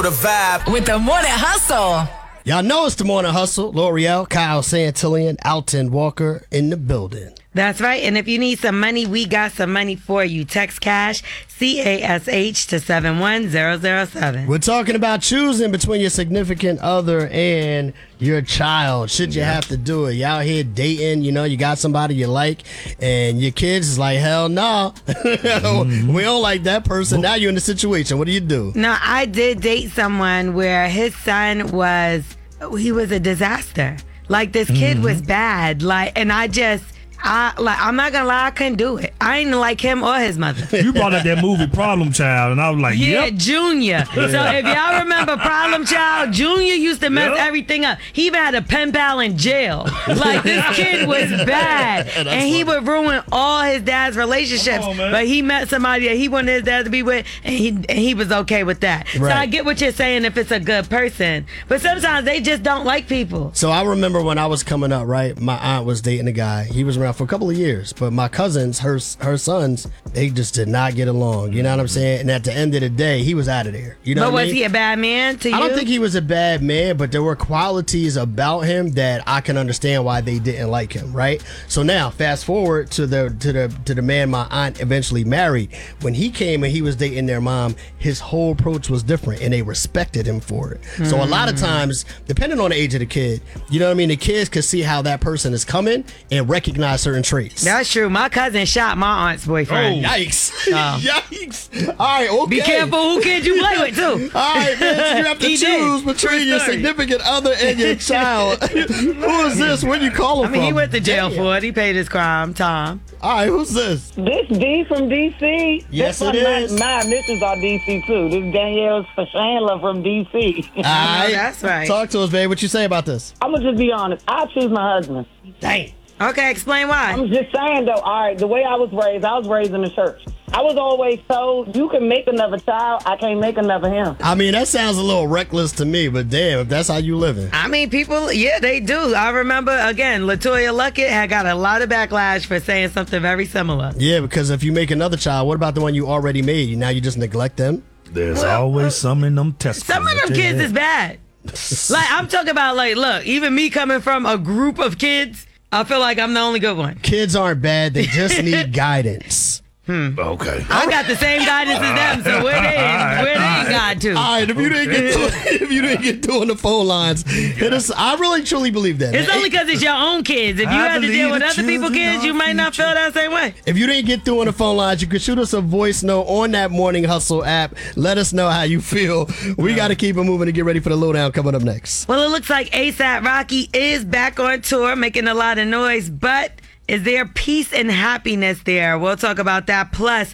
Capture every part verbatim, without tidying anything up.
The vibe with the Morning Hustle. Y'all know it's the Morning Hustle. L'Oreal, Kyle Santillan, Alton Walker in the building. That's right. And if you need some money, we got some money for you. Text cash, C A S H, to seven one zero zero seven. We're talking about choosing between your significant other and your child. Should you have to do it? You out here dating, you know, you got somebody you like, and your kids is like, hell no. Mm-hmm. We don't like that person. Now you're in the situation. What do you do? No, I did date someone where his son was, he was a disaster. Like, this kid mm-hmm. was bad. Like, and I just... I like. I'm not gonna lie. I couldn't do it. I didn't like him or his mother. You brought up that movie Problem Child, and I was like, yeah, yep. Junior. So if y'all remember Problem Child, Junior used to mess yep. everything up. He even had a pen pal in jail. Like, this kid was bad, and he funny. would ruin all his dad's relationships. On, but he met somebody that he wanted his dad to be with, and he and he was okay with that. Right. So I get what you're saying if it's a good person, but sometimes they just don't like people. So I remember when I was coming up, right? My aunt was dating a guy. He was around for a couple of years, but my cousins, her her sons, they just did not get along. You know what I'm saying? And at the end of the day, he was out of there. You know but what was I mean? he a bad man to you? I don't think he was a bad man, but there were qualities about him that I can understand why they didn't like him, right? So now, fast forward to the to the to the man my aunt eventually married. When he came and he was dating their mom, his whole approach was different, and they respected him for it. Mm. So a lot of times, depending on the age of the kid, you know what I mean, the kids could see how that person is coming and recognize certain traits. That's true. My cousin shot my aunt's boyfriend. Oh, yikes. Oh. Yikes. All right, okay. Be careful who kid you play with, too. All right, man. So you have to choose did. between your significant other and your child. Who is this? Where you call him from? I mean, from? He went to jail Damn. for it. He paid his crime. Tom. All right, who's this? This D from D C. Yes, this it is. My, my missions are D C, too. This is Danielle Chandler from D C. All right. That's right. Talk to us, babe. What you say about this? I'm going to just be honest. I choose my husband. Dang. Okay, explain why. I'm just saying, though, all right, the way I was raised, I was raised in the church. I was always told, you can make another child, I can't make another him. I mean, that sounds a little reckless to me, but damn, if that's how you living. I mean, people, yeah, they do. I remember, again, LaToya Luckett had got a lot of backlash for saying something very similar. Yeah, because if you make another child, what about the one you already made? Now you just neglect them? There's always some in them testicles. Some of them kids is bad. Like, I'm talking about, like, look, even me coming from a group of kids, I feel like I'm the only good one. Kids aren't bad. They just need guidance. Hmm. Okay. I got the same guidance as them, so where they where they got to? All right, if you didn't get to, if you didn't get to on the phone lines, hit us. I really truly believe that. It's man. only because it's your own kids. If you I had to deal with other people's kids, you might not feel that same way. If you didn't get through on the phone lines, you could shoot us a voice note on that Morning Hustle app. Let us know how you feel. We got to keep it moving and get ready for the lowdown coming up next. Well, it looks like ASAP Rocky is back on tour, making a lot of noise, but is there peace and happiness there? We'll talk about that. Plus,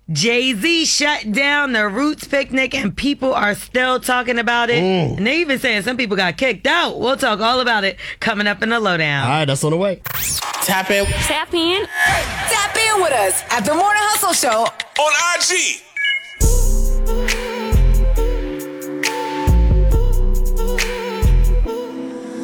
Jay-Z shut down the Roots picnic and people are still talking about it. Mm. And they even saying some people got kicked out. We'll talk all about it coming up in the lowdown. All right, that's on the way. Tap in. Tap in. Tap in with us at the Morning Hustle Show on I G.